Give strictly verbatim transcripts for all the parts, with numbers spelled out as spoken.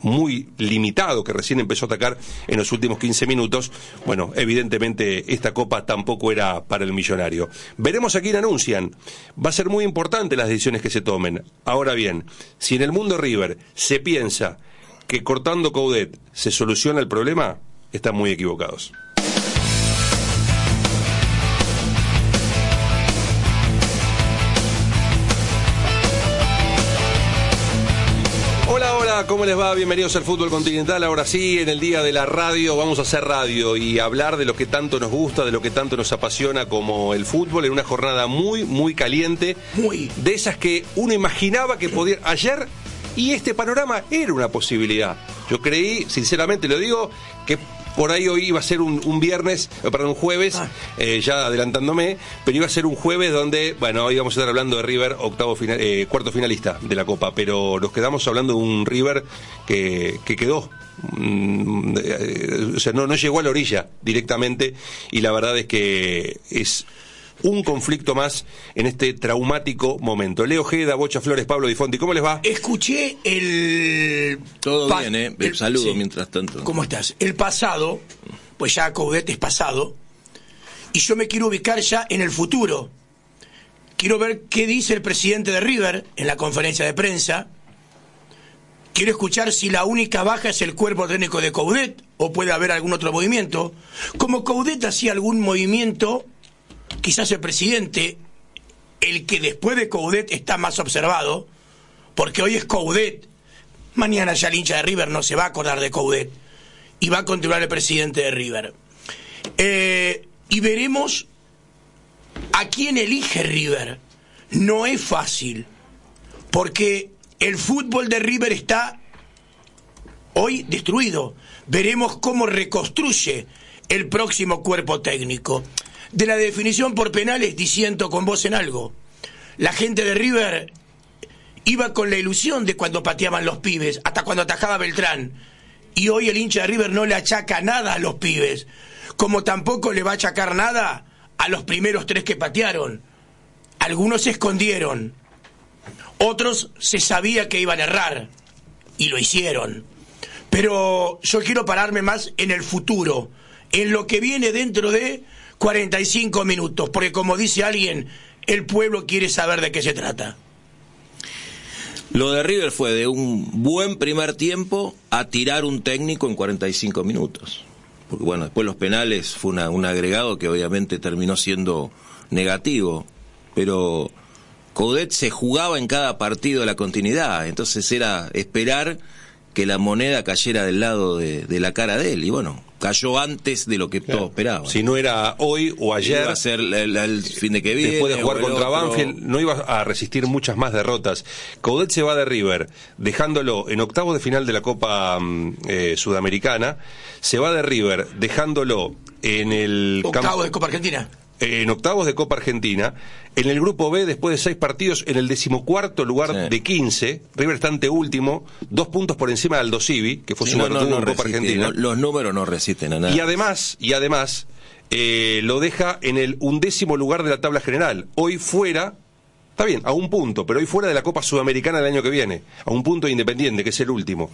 muy limitado que recién empezó a atacar en los últimos quince minutos, bueno, evidentemente esta copa tampoco era para el millonario. Veremos a quién anuncian. Va a ser muy importante las decisiones que se tomen. Ahora bien, si en el mundo River se piensa que cortando Coudet se soluciona el problema, están muy equivocados. ¿Cómo les va? Bienvenidos al Fútbol Continental. Ahora sí, en el día de la radio vamos a hacer radio y hablar de lo que tanto nos gusta, de lo que tanto nos apasiona como el fútbol, en una jornada muy, muy caliente. Muy. De esas que uno imaginaba que podía... Ayer, y este panorama era una posibilidad. Yo creí, sinceramente lo digo, que por ahí hoy iba a ser un, un viernes, perdón, un jueves, ah. eh, ya adelantándome, pero iba a ser un jueves donde, bueno, hoy vamos a estar hablando de River, octavo final, eh, cuarto finalista de la Copa, pero nos quedamos hablando de un River que, que quedó, mm, eh, o sea, no, no llegó a la orilla directamente, y la verdad es que es un conflicto más en este traumático momento. Leo Ojeda, Bocha Flores, Pablo Di Fonti, ¿cómo les va? Escuché el... Todo pa- bien, ¿eh? El saludo sí. mientras tanto. ¿Cómo estás? El pasado, pues ya Coudet es pasado, y yo me quiero ubicar ya en el futuro. Quiero ver qué dice el presidente de River en la conferencia de prensa. Quiero escuchar si la única baja es el cuerpo técnico de Coudet, o puede haber algún otro movimiento. Como Coudet hacía algún movimiento, quizás el presidente, el que después de Coudet está más observado, porque hoy es Coudet, mañana ya el hincha de River no se va a acordar de Coudet, y va a continuar el presidente de River. Eh, y veremos a quién elige River. No es fácil, porque el fútbol de River está hoy destruido. Veremos cómo reconstruye el próximo cuerpo técnico. De la definición por penales disiento con vos en algo. La gente de River iba con la ilusión de cuando pateaban los pibes, hasta cuando atajaba Beltrán, y hoy el hincha de River no le achaca nada a los pibes, como tampoco le va a achacar nada a los primeros tres que patearon. Algunos se escondieron, otros se sabía que iban a errar y lo hicieron. Pero yo quiero pararme más en el futuro, en lo que viene dentro de cuarenta y cinco minutos, porque como dice alguien, el pueblo quiere saber de qué se trata. Lo de River fue de un buen primer tiempo a tirar un técnico en cuarenta y cinco minutos. Porque bueno, después los penales fue una, un agregado que obviamente terminó siendo negativo, pero Coudet se jugaba en cada partido la continuidad, entonces era esperar que la moneda cayera del lado de, de la cara de él, y bueno, cayó antes de lo que claro. todos esperaban. Si no era hoy o ayer, iba a ser el, el, el fin de que viene, después de jugar contra otro... Banfield, no iba a resistir muchas más derrotas. Coudet se va de River, dejándolo en octavos de final de la Copa eh, Sudamericana, se va de River, dejándolo en el... Octavo campo... de Copa Argentina. En octavos de Copa Argentina, en el grupo B, después de seis partidos, en el decimocuarto lugar sí. de quince, River está anteúltimo, dos puntos por encima de Aldo Civi, que fue sí, su no, no, no en Copa resiste, Argentina. No, los números no resisten a nada. Y además, y además eh, lo deja en el undécimo lugar de la tabla general. Hoy fuera, está bien, a un punto, pero hoy fuera de la Copa Sudamericana del año que viene, a un punto de Independiente, que es el último.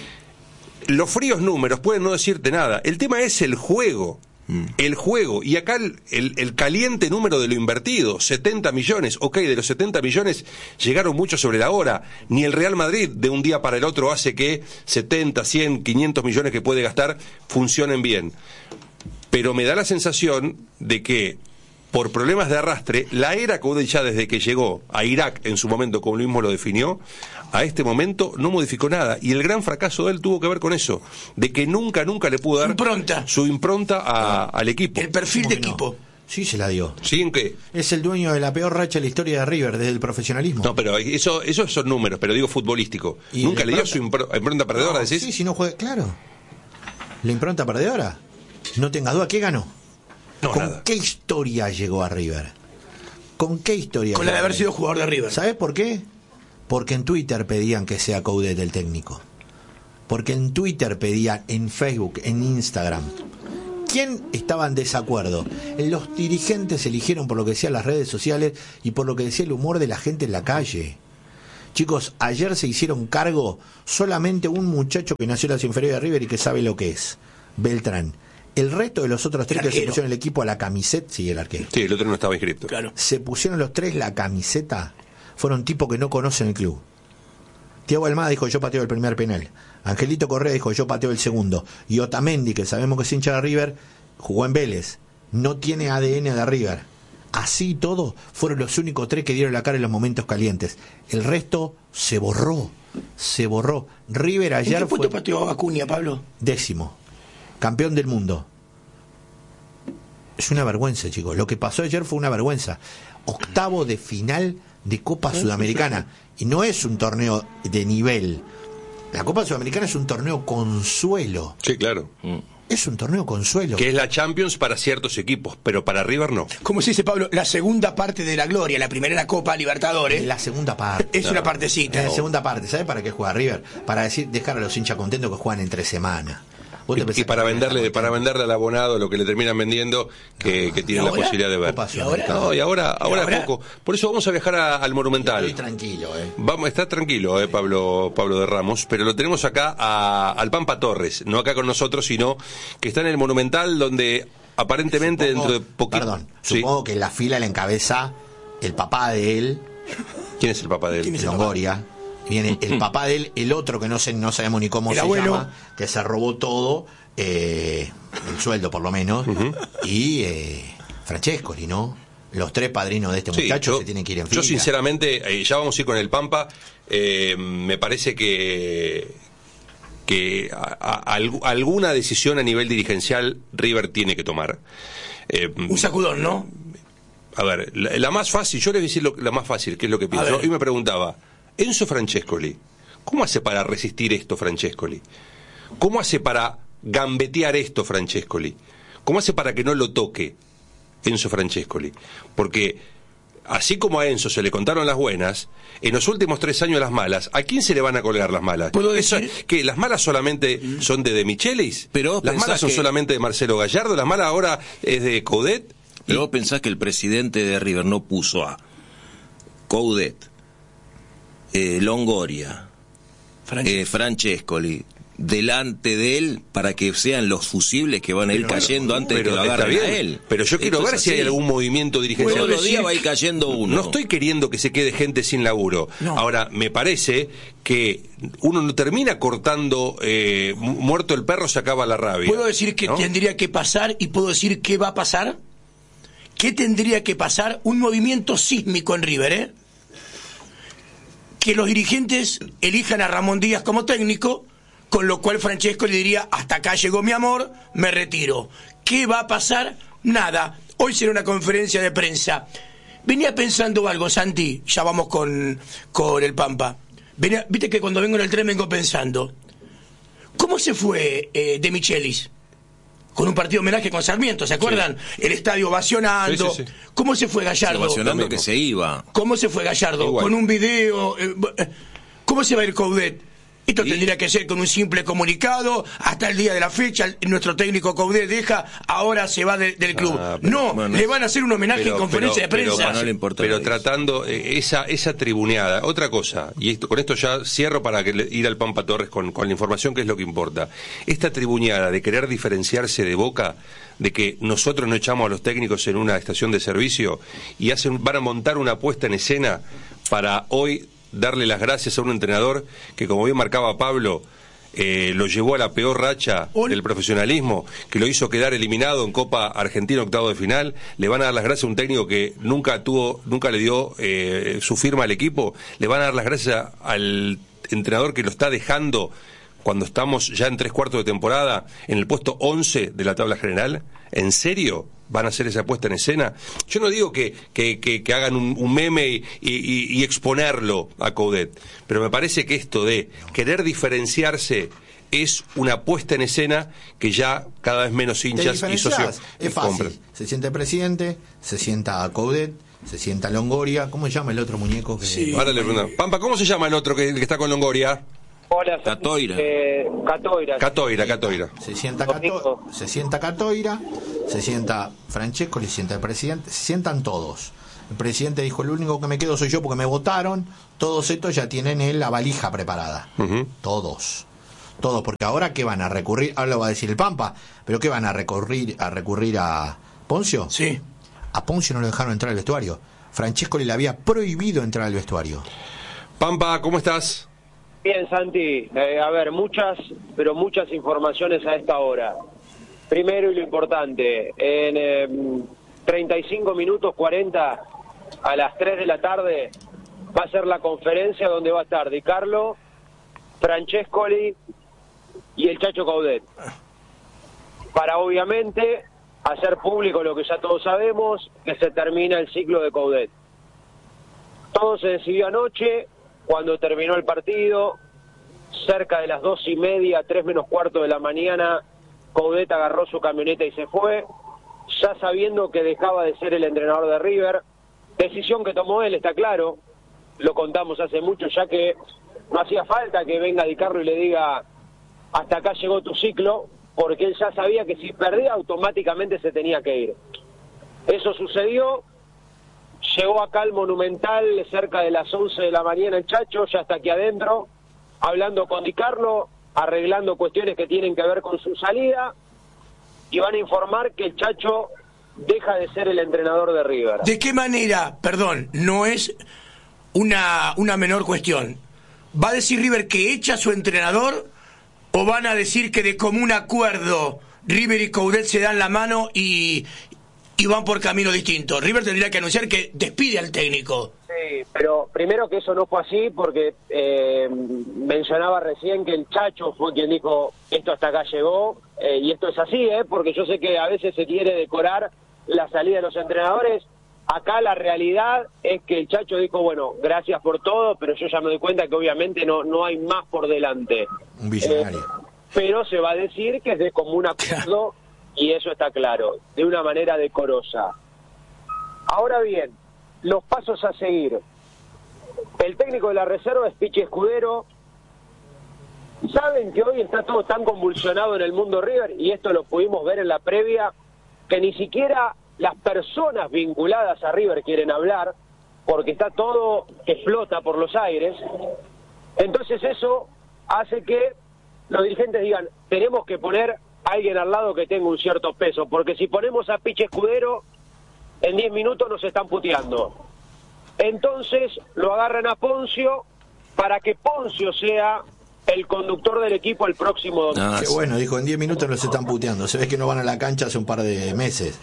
Los fríos números pueden no decirte nada. El tema es el juego. El juego, y acá el, el, el caliente número de lo invertido, setenta millones, ok, de los setenta millones llegaron muchos sobre la hora, ni el Real Madrid de un día para el otro hace que setenta, cien, quinientos millones que puede gastar funcionen bien, pero me da la sensación de que por problemas de arrastre, la era Coudet ya desde que llegó a Irak en su momento, como mismo lo definió, a este momento no modificó nada, y el gran fracaso de él tuvo que ver con eso, de que nunca, nunca le pudo dar impronta. su impronta a, al equipo. El perfil de equipo. No? Sí se la dio. ¿Sí en qué? Es el dueño de la peor racha de la historia de River, desde el profesionalismo. No, pero eso, esos son números, pero digo futbolístico. ¿Nunca le dio su impro, impronta perdedora, no, decís? Sí, si no juega, claro. La impronta perdedora. No tengas duda, ¿qué ganó? No, ¿Con nada. qué historia llegó a River? ¿Con qué historia? Con la de haber sido jugador de River. ¿Sabes por qué? Porque en Twitter pedían que sea Coudet el técnico. Porque en Twitter pedían, en Facebook, en Instagram. ¿Quién estaba en desacuerdo? Los dirigentes eligieron por lo que decían las redes sociales y por lo que decía el humor de la gente en la calle. Chicos, ayer se hicieron cargo solamente un muchacho que nació en las inferiores de River y que sabe lo que es, Beltrán. El resto de los otros tres que se pusieron el equipo a la camiseta, sí, el arquero. Sí, el otro no estaba inscrito. Claro. Se pusieron los tres la camiseta, fueron tipos que no conocen el club. Thiago Almada dijo, yo pateo el primer penal. Angelito Correa dijo, yo pateo el segundo. Y Otamendi, que sabemos que es hincha de River, jugó en Vélez. No tiene A D N de River. Así y todo, fueron los únicos tres que dieron la cara en los momentos calientes. El resto se borró, se borró. River ayer ¿En qué punto fue pateó Acuña, Pablo? décimo, campeón del mundo. Es una vergüenza, chicos. Lo que pasó ayer fue una vergüenza. Octavo de final de Copa Sudamericana. Y no es un torneo de nivel. La Copa Sudamericana es un torneo consuelo. Sí, claro. Es un torneo consuelo. Que es la Champions para ciertos equipos, pero para River no. Como se dice, Pablo, la segunda parte de la gloria, la primera era la Copa Libertadores. La segunda parte. Es una partecita. Es la segunda parte. ¿Sabes para qué juega River? Para decir, dejar a los hinchas contentos que juegan entre semana. Y, y para venderle para venderle al abonado lo que le terminan vendiendo, que, que tienen la posibilidad de ver. ¿Y ahora? No, y ahora, ahora, ¿Y ahora? es poco. Por eso vamos a viajar a, al Monumental. Estoy tranquilo, eh. Vamos, está tranquilo, eh, Pablo, Pablo de Ramos, pero lo tenemos acá a, al Pampa Torres, no acá con nosotros, sino que está en el Monumental, donde aparentemente Supongo, dentro de poquito. Perdón, ¿Sí? supongo que la fila la encabeza el papá de él, ¿Quién es el papá de él? ¿Quién es el Longoria. Viene el papá de él, el otro que no sé, no sabemos ni cómo El se abuelo. llama, que se robó todo, eh, el sueldo por lo menos, Uh-huh. y eh, Francescoli, ¿no? Los tres padrinos de este Sí, muchacho yo, se tienen que ir en fila. yo sinceramente, eh, ya vamos a ir con el Pampa, eh, me parece que que a, a, alg- alguna decisión a nivel dirigencial River tiene que tomar. Eh, Un sacudón, ¿no? a ver, la, la más fácil, yo les voy a decir lo, la más fácil, que es lo que A pienso. ver. Y me preguntaba, Enzo Francescoli, ¿cómo hace para resistir esto Francescoli? ¿Cómo hace para gambetear esto Francescoli? ¿Cómo hace para que no lo toque Enzo Francescoli? Porque así como a Enzo se le contaron las buenas, en los últimos tres años las malas, ¿a quién se le van a colgar las malas? ¿Puedo Eso- decir? ¿Que las malas solamente son de De Michelis? Pero vos ¿Las pensás malas son que- solamente de Marcelo Gallardo? ¿Las malas ahora es de Coudet? Pero vos pensás que el presidente de River no puso a Coudet, eh, Longoria, Francescoli. eh, Francescoli delante de él para que sean los fusibles que van a ir Pero, cayendo antes de que pero lo está agarren bien, a él. pero yo quiero Esto ver es si hay así. algún movimiento dirigencial. Todos los decir días va a ir cayendo uno. No estoy queriendo que se quede gente sin laburo. No. Ahora, me parece que uno no termina cortando, eh, mu- muerto el perro se acaba la rabia. ¿Puedo decir qué ¿no? tendría que pasar y puedo decir qué va a pasar? ¿Qué tendría que pasar? Un movimiento sísmico en River, ¿eh? Que los dirigentes elijan a Ramón Díaz como técnico, con lo cual Francesco le diría, hasta acá llegó mi amor, me retiro. ¿Qué va a pasar? Nada. Hoy será una conferencia de prensa. Venía pensando algo, Santi, ya vamos con, con el Pampa. Venía, viste que cuando vengo en el tren vengo pensando, ¿cómo se fue eh, De Michelis? Con un partido homenaje con Sarmiento, ¿se acuerdan? El estadio ovacionando. Sí, sí, sí. ¿Cómo se fue Gallardo? Ovacionando que se iba. ¿Cómo se fue Gallardo? Igual. Con un video. eh, eh, ¿Cómo se va a ir Coudet? Esto ¿Y? tendría que ser con un simple comunicado. Hasta el día de la fecha, el- nuestro técnico Coudet deja, ahora se va de- del club. Ah, pero, no, bueno. le van a hacer un homenaje Pero- en conferencia pero- de prensa. pero no le importa pero nada de eso. tratando eh, esa esa tribuneada. Otra cosa, y esto, con esto ya cierro para que le- ir al Pampa Torres con, con la información que es lo que importa. Esta tribuneada de querer diferenciarse de Boca, de que nosotros no echamos a los técnicos en una estación de servicio y hacen van a montar una puesta en escena para hoy darle las gracias a un entrenador que, como bien marcaba Pablo, eh, lo llevó a la peor racha Un- del profesionalismo, que lo hizo quedar eliminado en Copa Argentina octavo de final. Le van a dar las gracias a un técnico que nunca tuvo, nunca le dio eh, su firma al equipo. Le van a dar las gracias al entrenador que lo está dejando cuando estamos ya en tres cuartos de temporada en el puesto once de la tabla general. ¿En serio van a hacer esa puesta en escena? Yo no digo que, que, que, que hagan un, un meme y, y, y exponerlo a Coudet, pero me parece que esto de querer diferenciarse es una puesta en escena que ya cada vez menos ¿Te hinchas y diferenciás? socios Es compran. fácil. Se sienta el presidente, se sienta Coudet, se sienta Longoria. ¿Cómo se llama el otro muñeco? Que... Sí. Ahora le pregunto, Pampa, ¿cómo se llama el otro que, que está con Longoria? Hola, Catoira. Eh, Catoira. Catoira, Catoira. Se sienta, Cato... se sienta Catoira, se sienta Francesco, se sienta el presidente, se sientan todos. El presidente dijo, el único que me quedo soy yo porque me votaron. Todos estos ya tienen en la valija preparada. Uh-huh. Todos. Todos, porque ahora ¿qué van a recurrir? Ahora lo va a decir el Pampa, pero ¿qué van a recurrir a recurrir a Poncio? Sí. A Poncio no lo dejaron entrar al vestuario. Francescoli le había prohibido entrar al vestuario. Pampa, ¿cómo estás? Bien, Santi. Eh, a ver, muchas, pero muchas informaciones a esta hora. Primero y lo importante, en eh, treinta y cinco minutos, cuarenta, a las tres de la tarde, va a ser la conferencia donde va a estar Di Carlo, Francescoli y el Chacho Coudet. Para obviamente hacer público lo que ya todos sabemos, que se termina el ciclo de Coudet. Todo se decidió anoche, cuando terminó el partido, cerca de las dos y media, tres menos cuarto de la mañana, Coudet agarró su camioneta y se fue, ya sabiendo que dejaba de ser el entrenador de River. Decisión que tomó él, está claro, lo contamos hace mucho, ya que no hacía falta que venga Di Carlo y le diga hasta acá llegó tu ciclo, porque él ya sabía que si perdía automáticamente se tenía que ir. Eso sucedió, llegó acá al Monumental cerca de las once de la mañana el Chacho, ya está aquí adentro, hablando con Di Carlo, arreglando cuestiones que tienen que ver con su salida, y van a informar que el Chacho deja de ser el entrenador de River. ¿De qué manera, perdón, no es una, una menor cuestión? ¿Va a decir River que echa a su entrenador o van a decir que de común acuerdo River y Coudet se dan la mano y, y van por camino distinto? River tendría que anunciar que despide al técnico. Sí, pero primero que eso no fue así, porque eh, mencionaba recién que el Chacho fue quien dijo esto hasta acá llegó, eh, y esto es así, eh, porque yo sé que a veces se quiere decorar la salida de los entrenadores. Acá la realidad es que el Chacho dijo, bueno, gracias por todo, pero yo ya me doy cuenta que obviamente no, no hay más por delante. Un visionario. Eh, pero se va a decir que es de común acuerdo, y eso está claro, de una manera decorosa. Ahora bien, los pasos a seguir. El técnico de la reserva es Pichi Escudero. Saben que hoy está todo tan convulsionado en el mundo River, y esto lo pudimos ver en la previa, que ni siquiera las personas vinculadas a River quieren hablar, porque está todo que flota por los aires. Entonces eso hace que los dirigentes digan, tenemos que poner a alguien al lado que tenga un cierto peso, porque si ponemos a Pichi Escudero, en diez minutos nos están puteando. Entonces lo agarran a Poncio para que Poncio sea el conductor del equipo el próximo domingo. Ah, qué bueno, dijo, en diez minutos nos están puteando. Se ve que no van a la cancha hace un par de meses.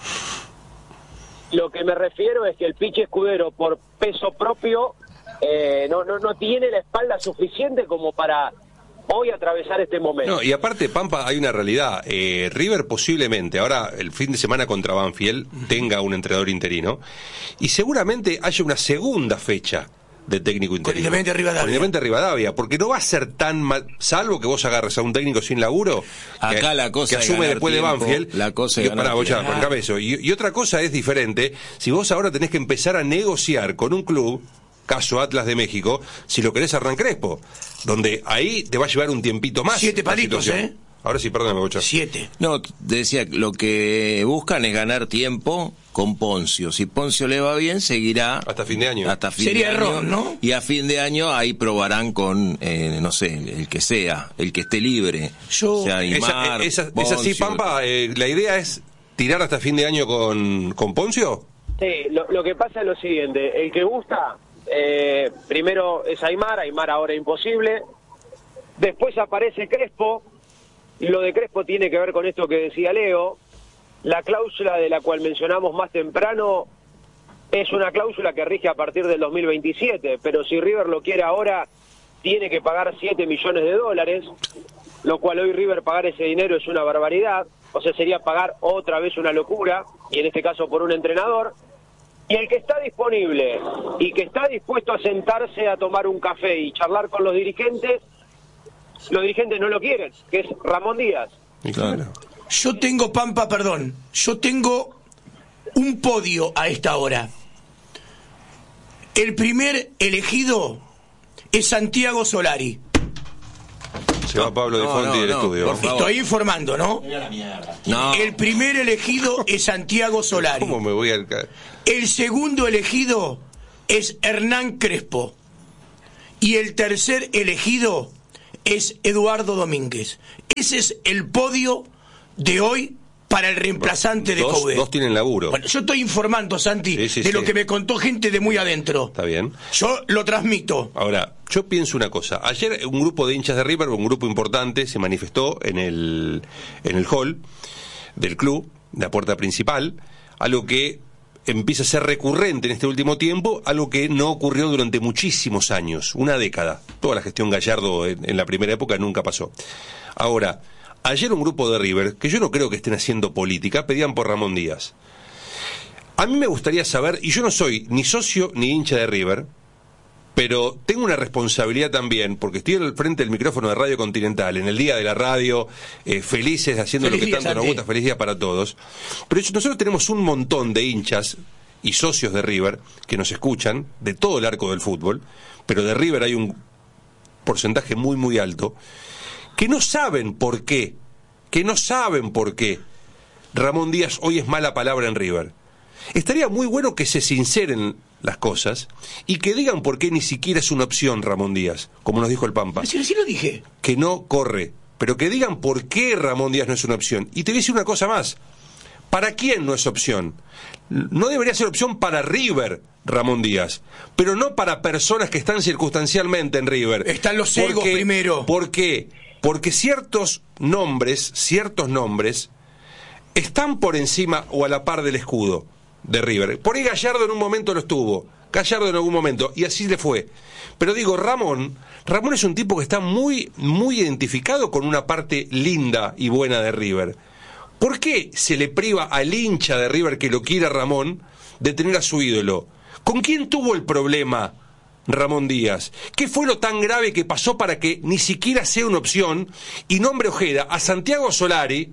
Lo que me refiero es que el Pichi Escudero, por peso propio, eh, no, no, no tiene la espalda suficiente como para hoy atravesar este momento. No, y aparte, Pampa, hay una realidad. Eh, River posiblemente, ahora el fin de semana contra Banfield, tenga un entrenador interino, y seguramente haya una segunda fecha de técnico interino. Con Independiente Rivadavia. Con Independiente Rivadavia, porque no va a ser tan mal, salvo que vos agarres a un técnico sin laburo, que, acá la cosa que asume después tiempo, de Banfield. La cosa y, pará, vos ya, arrancame eso. Y, y otra cosa es diferente, si vos ahora tenés que empezar a negociar con un club, caso Atlas de México, si lo querés arrancar Crespo, donde ahí te va a llevar un tiempito más. Siete palitos, ¿eh? Ahora sí, perdóname, Bocha. Siete. No, decía, lo que buscan es ganar tiempo con Poncio. Si Poncio le va bien, seguirá hasta fin de año. Hasta fin Sería de error, año, ¿no? Y a fin de año ahí probarán con, eh, no sé, el que sea, el que esté libre. Yo, o sea, Aymar, esa, esa, Poncio, ¿Es así, Pampa? Eh, ¿La idea es tirar hasta fin de año con, con Poncio? Sí, lo, lo que pasa es lo siguiente, el que gusta, eh, primero es Aymar, Aymar ahora imposible, después aparece Crespo, y lo de Crespo tiene que ver con esto que decía Leo. La cláusula de la cual mencionamos más temprano es una cláusula que rige a partir del dos mil veintisiete, pero si River lo quiere ahora, tiene que pagar siete millones de dólares, lo cual hoy River pagar ese dinero es una barbaridad, o sea, sería pagar otra vez una locura, y en este caso por un entrenador. Y el que está disponible y que está dispuesto a sentarse a tomar un café y charlar con los dirigentes, los dirigentes no lo quieren, que es Ramón Díaz. Claro. Yo tengo, Pampa, perdón, yo tengo un podio a esta hora. El primer elegido es Santiago Solari. Se va Pablo Di No, Fonti no, del no, estudio. por favor. Estoy informando, ¿no? No. El primer elegido es Santiago Solari. ¿Cómo me voy al ca- El segundo elegido es Hernán Crespo. Y el tercer elegido es Eduardo Domínguez. Ese es el podio de hoy para el reemplazante de dos, Coudet. dos tienen laburo. Bueno, yo estoy informando, Santi, Sí, sí, de sí. lo que me contó gente de muy adentro. Está bien. Yo lo transmito. Ahora, yo pienso una cosa. Ayer un grupo de hinchas de River, un grupo importante, se manifestó en el, en el hall del club, de la puerta principal, algo que empieza a ser recurrente en este último tiempo, algo que no ocurrió durante muchísimos años, una década. Toda la gestión Gallardo en, en la primera época nunca pasó. Ahora, ayer un grupo de River, que yo no creo que estén haciendo política, pedían por Ramón Díaz. A mí me gustaría saber, y yo no soy ni socio ni hincha de River, pero tengo una responsabilidad también, porque estoy al frente del micrófono de Radio Continental, en el día de la radio, eh, felices, haciendo Feliz lo que día, tanto nos Santi. gusta, feliz día para todos. Pero nosotros tenemos un montón de hinchas y socios de River que nos escuchan, de todo el arco del fútbol, pero de River hay un porcentaje muy, muy alto, que no saben por qué, que no saben por qué Ramón Díaz hoy es mala palabra en River. Estaría muy bueno que se sinceren las cosas y que digan por qué ni siquiera es una opción Ramón Díaz, como nos dijo el Pampa, Si así lo dije. que no corre, pero que digan por qué Ramón Díaz no es una opción. Y te voy a decir una cosa más, ¿para quién no es opción? No debería ser opción para River, Ramón Díaz, pero no para personas que están circunstancialmente en River. Están los egos Porque- primero. ¿Por qué? Porque ciertos nombres, ciertos nombres, están por encima o a la par del escudo de River. Por ahí Gallardo en un momento lo estuvo, Gallardo en algún momento, y así le fue. Pero digo, Ramón, Ramón es un tipo que está muy, muy identificado con una parte linda y buena de River. ¿Por qué se le priva al hincha de River que lo quiera Ramón de tener a su ídolo? ¿Con quién tuvo el problema Ramón Díaz? ¿Qué fue lo tan grave que pasó para que ni siquiera sea una opción y nombre Ojeda a Santiago Solari,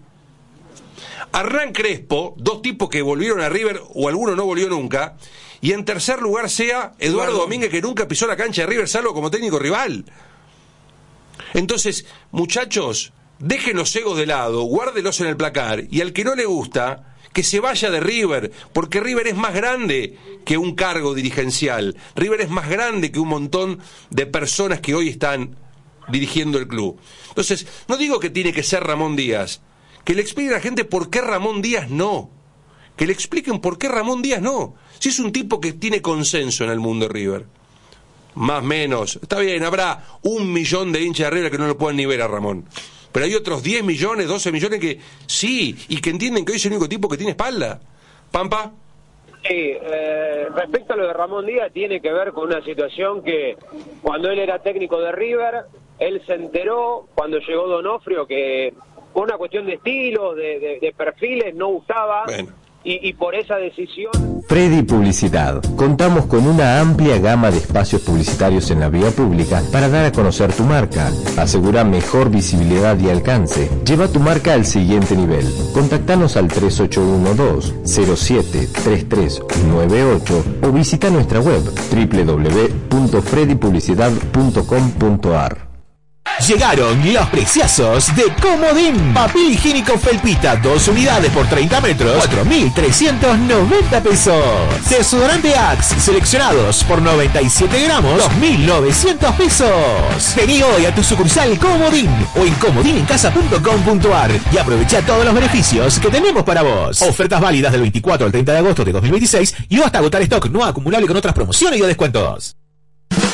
a Hernán Crespo, dos tipos que volvieron a River o alguno no volvió nunca, y en tercer lugar sea Eduardo Domínguez, que nunca pisó la cancha de River salvo como técnico rival? Entonces, muchachos, dejen los egos de lado, guárdelos en el placar, y al que no le gusta, que se vaya de River, porque River es más grande que un cargo dirigencial, River es más grande que un montón de personas que hoy están dirigiendo el club. Entonces, no digo que tiene que ser Ramón Díaz, que le expliquen a la gente por qué Ramón Díaz no, que le expliquen por qué Ramón Díaz no, si es un tipo que tiene consenso en el mundo de River. Más menos, está bien, habrá un millón de hinchas de River que no lo pueden ni ver a Ramón, pero hay otros diez millones, doce millones que sí, y que entienden que hoy es el único tipo que tiene espalda. ¿Pampa? Sí, eh, respecto a lo de Ramón Díaz, tiene que ver con una situación que cuando él era técnico de River, él se enteró cuando llegó Donofrio que por una cuestión de estilos, de, de, de perfiles, no gustaba, Bueno. y, y por esa decisión... Freddy Publicidad. Contamos con una amplia gama de espacios publicitarios en la vía pública para dar a conocer tu marca. Asegura mejor visibilidad y alcance. Lleva tu marca al siguiente nivel. Contactanos al tres ocho uno dos cero siete tres tres nueve ocho o visita nuestra web doble u doble u doble u punto freddy publicidad punto com punto a r. Llegaron los preciosos de Comodín. Papel higiénico Felpita, dos unidades por treinta metros, cuatro mil trescientos noventa pesos. Desodorante Axe, seleccionados por noventa y siete gramos, dos mil novecientos pesos. Vení hoy a tu sucursal Comodín o en comodín en casa punto com punto a r y aprovecha todos los beneficios que tenemos para vos. Ofertas válidas del veinticuatro al treinta de agosto de dos mil veintiséis y o hasta agotar stock no acumulable con otras promociones y o descuentos.